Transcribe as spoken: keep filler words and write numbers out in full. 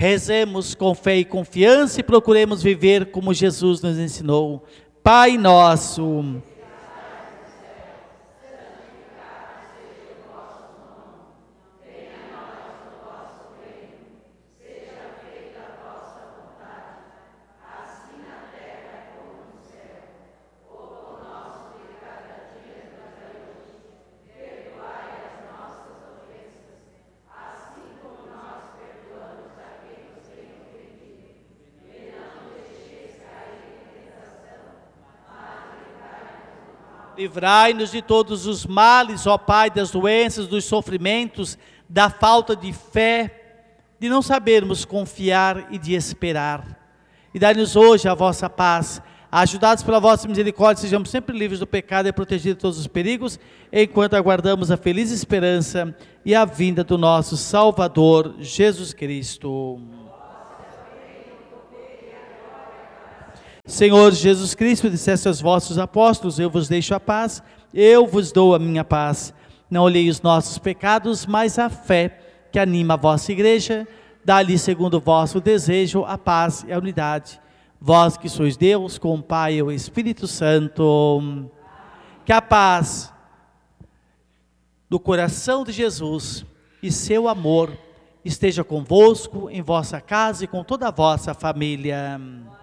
Rezemos com fé e confiança e procuremos viver como Jesus nos ensinou. Pai nosso, livrai-nos de todos os males, ó Pai, das doenças, dos sofrimentos, da falta de fé, de não sabermos confiar e de esperar. E dai-nos hoje a vossa paz. Ajudados pela vossa misericórdia, sejamos sempre livres do pecado e protegidos de todos os perigos, enquanto aguardamos a feliz esperança e a vinda do nosso Salvador, Jesus Cristo. Senhor Jesus Cristo, disseste aos vossos apóstolos: eu vos deixo a paz, eu vos dou a minha paz. Não olhei os nossos pecados, mas a fé que anima a vossa igreja. Dá-lhe, segundo o vosso desejo, a paz e a unidade. Vós que sois Deus, com o Pai e o Espírito Santo. Que a paz do coração de Jesus e seu amor esteja convosco, em vossa casa e com toda a vossa família.